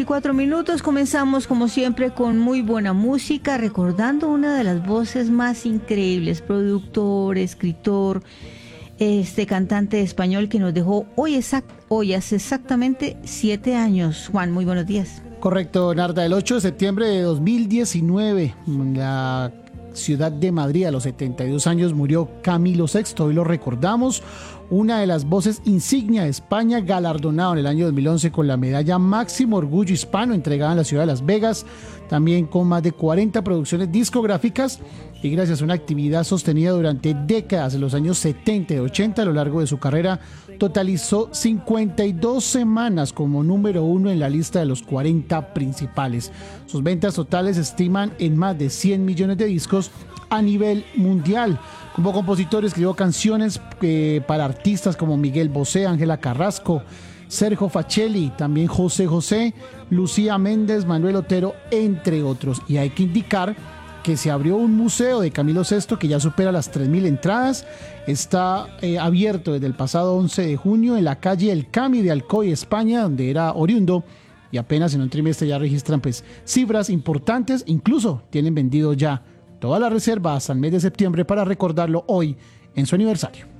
8:24. Comenzamos como siempre con muy buena música, recordando una de las voces más increíbles, productor, escritor, cantante español que nos dejó hoy hace exactamente 7 años. Juan, muy buenos días. Correcto, Narda, el 8 de septiembre de 2019, en la ciudad de Madrid, a los 72 años, murió Camilo VI. Hoy lo recordamos, una de las voces insignia de España, galardonado en el año 2011 con la medalla Máximo Orgullo Hispano, entregada en la ciudad de Las Vegas, también con más de 40 producciones discográficas y gracias a una actividad sostenida durante décadas, en los años 70 y 80, a lo largo de su carrera, totalizó 52 semanas como número 1 en la lista de los 40 principales. Sus ventas totales se estiman en más de 100 millones de discos a nivel mundial. Como compositor escribió canciones para artistas como Miguel Bosé, Ángela Carrasco, Sergio Facelli, también José José, Lucía Méndez, Manuel Otero, entre otros. Y hay que indicar que se abrió un museo de Camilo VI que ya supera las 3.000 entradas. Está abierto desde el pasado 11 de junio en la calle El Cami de Alcoy, España, donde era oriundo, y apenas en un trimestre ya registran cifras importantes. Incluso tienen vendido ya toda la reserva hasta el mes de septiembre para recordarlo hoy en su aniversario.